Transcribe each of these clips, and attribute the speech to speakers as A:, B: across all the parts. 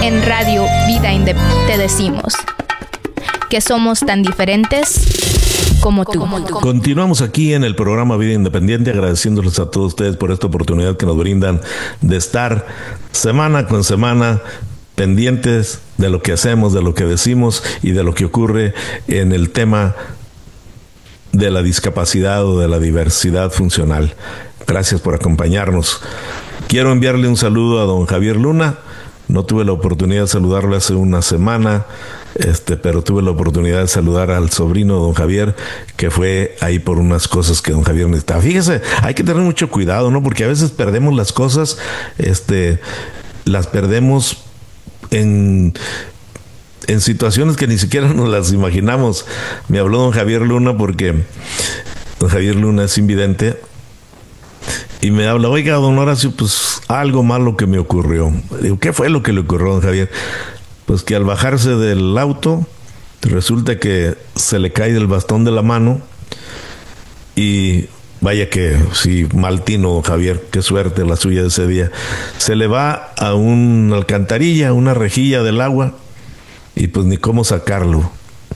A: En Radio Vida Independiente te decimos que somos tan diferentes como tú.
B: Continuamos aquí en el programa Vida Independiente, agradeciéndoles a todos ustedes por esta oportunidad que nos brindan de estar semana con semana pendientes de lo que hacemos, de lo que decimos y de lo que ocurre en el tema de la discapacidad o de la diversidad funcional. Gracias por acompañarnos. Quiero enviarle un saludo a don Javier Luna. No tuve la oportunidad de saludarle hace una semana, pero tuve la oportunidad de saludar al sobrino de don Javier, que fue ahí por unas cosas que don Javier necesitaba. Fíjese, hay que tener mucho cuidado, ¿no? Porque a veces perdemos las cosas, las perdemos en situaciones que ni siquiera nos las imaginamos. Me habló don Javier Luna porque don Javier Luna es invidente. Y me habla, oiga, don Horacio, pues algo malo que me ocurrió. Digo, ¿qué fue lo que le ocurrió a don Javier? Pues que al bajarse del auto, resulta que se le cae el bastón de la mano. Y vaya que sí, mal tino, don Javier, qué suerte la suya de ese día. Se le va a una alcantarilla, una rejilla del agua, y pues ni cómo sacarlo.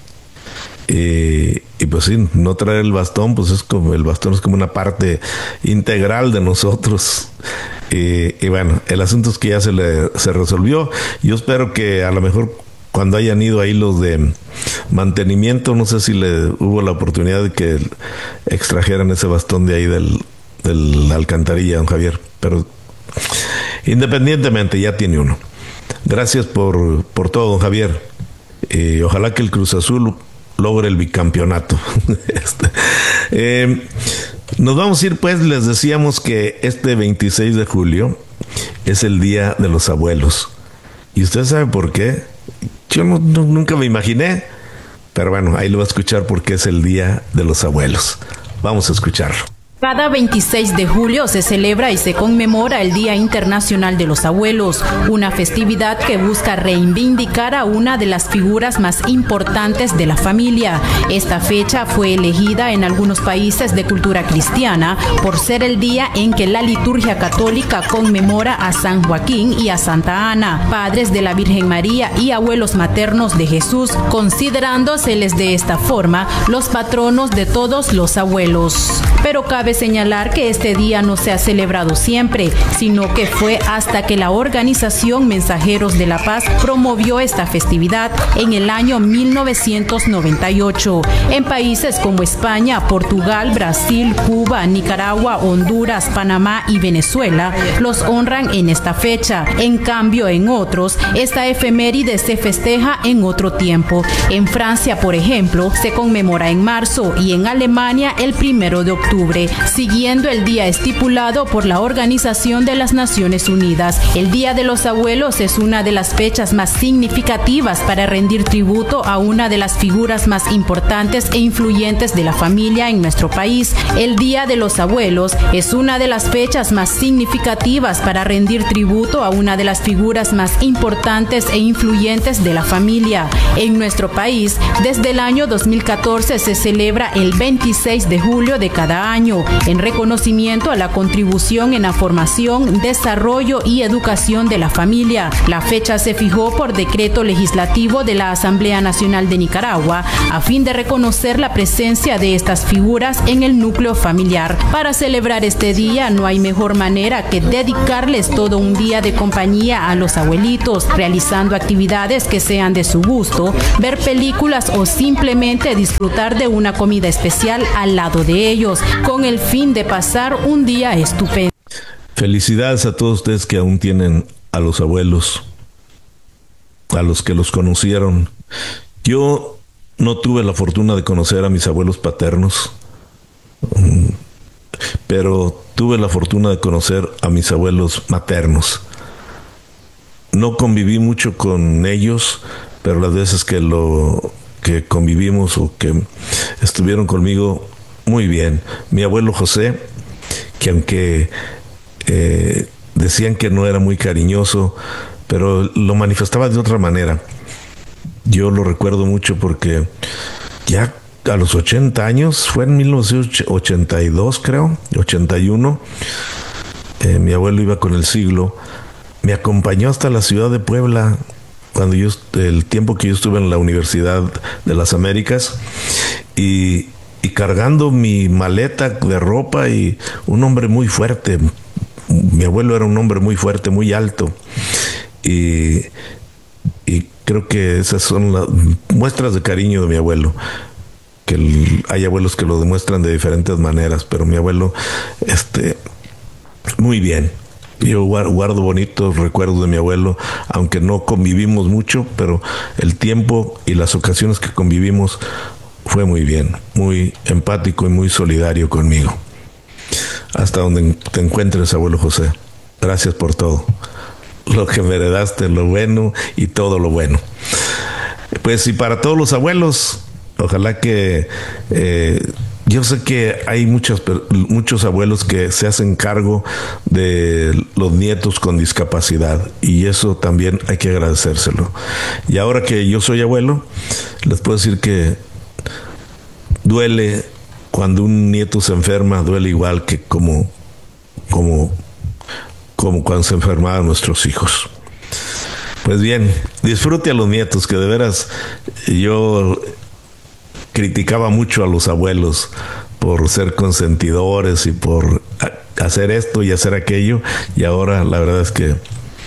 B: Y pues sí, no traer el bastón, pues es como, el bastón es como una parte integral de nosotros. Y bueno, el asunto es que ya se resolvió. Yo espero que a lo mejor cuando hayan ido ahí los de mantenimiento, no sé si hubo la oportunidad de que extrajeran ese bastón de ahí de la alcantarilla, don Javier. Pero independientemente, ya tiene uno. Gracias por todo, don Javier. Ojalá que el Cruz Azul logre el bicampeonato. Nos vamos a ir, pues, les decíamos que este 26 de julio es el Día de los Abuelos. ¿Y usted sabe por qué? Yo nunca me imaginé, pero bueno, ahí lo va a escuchar porque es el Día de los Abuelos. Vamos a escucharlo.
C: Cada 26 de julio se celebra y se conmemora el Día Internacional de los Abuelos, una festividad que busca reivindicar a una de las figuras más importantes de la familia. Esta fecha fue elegida en algunos países de cultura cristiana por ser el día en que la liturgia católica conmemora a San Joaquín y a Santa Ana, padres de la Virgen María y abuelos maternos de Jesús, considerándoseles de esta forma los patronos de todos los abuelos. Pero cabe señalar que este día no se ha celebrado siempre, sino que fue hasta que la organización Mensajeros de la Paz promovió esta festividad en el año 1998. En países como España, Portugal, Brasil, Cuba, Nicaragua, Honduras, Panamá y Venezuela los honran en esta fecha. En cambio, en otros, esta efeméride se festeja en otro tiempo. En Francia, por ejemplo, se conmemora en marzo y en Alemania el 1 de octubre. Siguiendo el día estipulado por la Organización de las Naciones Unidas. El Día de los Abuelos es una de las fechas más significativas para rendir tributo a una de las figuras más importantes e influyentes de la familia en nuestro país. El Día de los Abuelos es una de las fechas más significativas para rendir tributo a una de las figuras más importantes e influyentes de la familia. En nuestro país, desde el año 2014 se celebra el 26 de julio de cada año, en reconocimiento a la contribución en la formación, desarrollo y educación de la familia. La fecha se fijó por decreto legislativo de la Asamblea Nacional de Nicaragua a fin de reconocer la presencia de estas figuras en el núcleo familiar. Para celebrar este día no hay mejor manera que dedicarles todo un día de compañía a los abuelitos, realizando actividades que sean de su gusto, ver películas o simplemente disfrutar de una comida especial al lado de ellos, con el fin de pasar un día estupendo.
B: Felicidades a todos ustedes que aún tienen a los abuelos, a los que los conocieron. Yo no tuve la fortuna de conocer a mis abuelos paternos, pero tuve la fortuna de conocer a mis abuelos maternos. No conviví mucho con ellos, pero las veces que convivimos o que estuvieron conmigo, muy bien. Mi abuelo José, que aunque decían que no era muy cariñoso, pero lo manifestaba de otra manera. Yo lo recuerdo mucho porque ya a los 80 años, fue en 1982 creo, 81, mi abuelo iba con el siglo, me acompañó hasta la ciudad de Puebla el tiempo que yo estuve en la Universidad de las Américas y cargando mi maleta de ropa, y un hombre muy fuerte. Mi abuelo era un hombre muy fuerte, muy alto, y creo que esas son las muestras de cariño de mi abuelo, que hay abuelos que lo demuestran de diferentes maneras, pero mi abuelo, muy bien. Yo guardo bonitos recuerdos de mi abuelo, aunque no convivimos mucho, pero el tiempo y las ocasiones que convivimos fue muy bien, muy empático y muy solidario conmigo. Hasta donde te encuentres, abuelo José, gracias por todo lo que me heredaste, lo bueno y todo lo bueno. Pues, y para todos los abuelos, ojalá que yo sé que hay muchos abuelos que se hacen cargo de los nietos con discapacidad, y eso también hay que agradecérselo. Y ahora que yo soy abuelo, les puedo decir que duele cuando un nieto se enferma, duele igual que como cuando se enfermaban nuestros hijos. Pues bien, disfrute a los nietos, que de veras yo criticaba mucho a los abuelos por ser consentidores y por hacer esto y hacer aquello, y ahora la verdad es que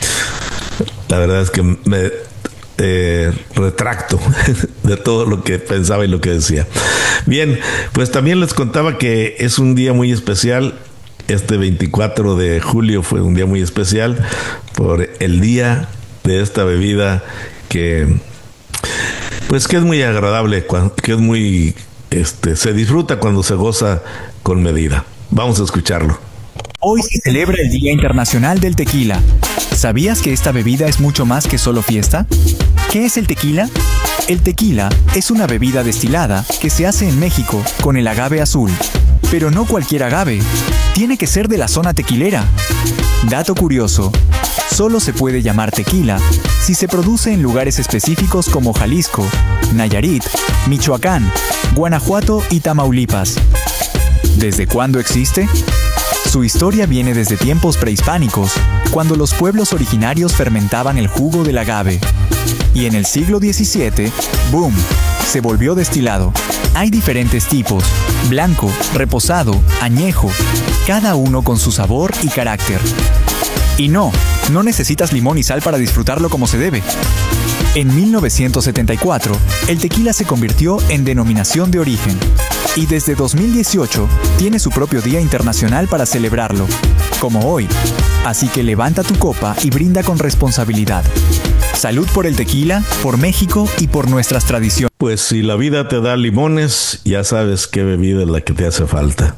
B: me retracto de todo lo que pensaba y lo que decía. Bien, pues también les contaba que es un día muy especial. Este 24 de julio fue un día muy especial por el día de esta bebida que es muy agradable, que es muy se disfruta cuando se goza con medida. Vamos a escucharlo.
D: Hoy se celebra el Día Internacional del Tequila. ¿Sabías que esta bebida es mucho más que solo fiesta? ¿Qué es el tequila? El tequila es una bebida destilada que se hace en México con el agave azul. Pero no cualquier agave, tiene que ser de la zona tequilera. Dato curioso, solo se puede llamar tequila si se produce en lugares específicos como Jalisco, Nayarit, Michoacán, Guanajuato y Tamaulipas. ¿Desde cuándo existe? Su historia viene desde tiempos prehispánicos, cuando los pueblos originarios fermentaban el jugo del agave. Y en el siglo XVII, ¡boom!, se volvió destilado. Hay diferentes tipos: blanco, reposado, añejo, cada uno con su sabor y carácter. Y no necesitas limón y sal para disfrutarlo como se debe. En 1974, el tequila se convirtió en denominación de origen. Y desde 2018 tiene su propio Día Internacional para celebrarlo, como hoy. Así que levanta tu copa y brinda con responsabilidad. Salud por el tequila, por México y por nuestras tradiciones.
B: Pues si la vida te da limones, ya sabes qué bebida es la que te hace falta.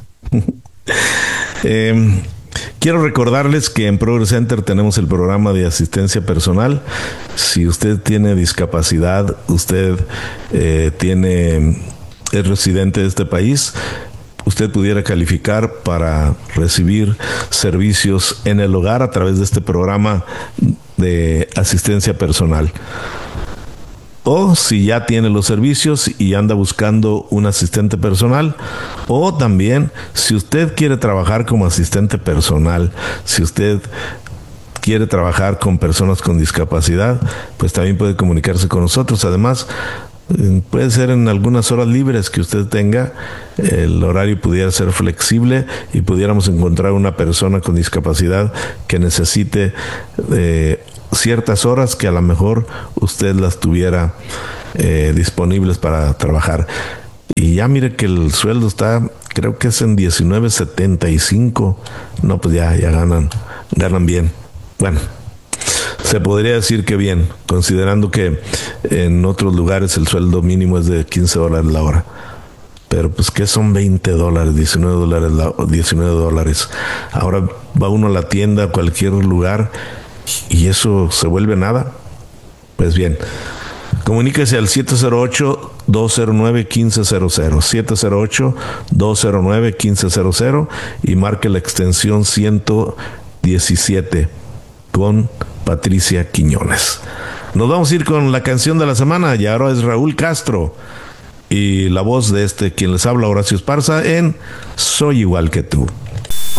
B: Quiero recordarles que en Progress Center tenemos el programa de asistencia personal. Si usted tiene discapacidad, usted es residente de este país, usted pudiera calificar para recibir servicios en el hogar a través de este programa de asistencia personal. O si ya tiene los servicios y anda buscando un asistente personal, o también si usted quiere trabajar como asistente personal, si usted quiere trabajar con personas con discapacidad, pues también puede comunicarse con nosotros. Además, puede ser en algunas horas libres que usted tenga, el horario pudiera ser flexible y pudiéramos encontrar una persona con discapacidad que necesite ciertas horas que a lo mejor usted las tuviera disponibles para trabajar. Y ya mire que el sueldo está, creo que es en $19.75. No, pues ya ganan bien. Bueno, se podría decir que bien, considerando que en otros lugares el sueldo mínimo es de $15 la hora. Pero pues que son $20, $19. Ahora va uno a la tienda, a cualquier lugar, y eso se vuelve nada. Pues bien, comuníquese al 708-209-1500, 708-209-1500 y marque la extensión 117 con Patricia Quiñones. Nos vamos a ir con la canción de la semana, y ahora es Raúl Castro y la voz de quien les habla, Horacio Esparza, en Soy Igual que Tú.